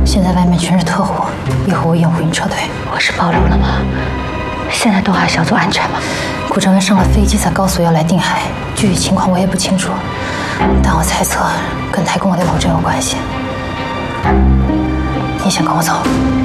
现在外面全是特务，一会儿我掩护你撤退。 我是暴露了吗？现在东海小组安全吗？ 顾正文上了飞机才告诉我要来定海，具体情况我也不清楚，但我猜测跟他跟我的保证有关系。你先跟我走。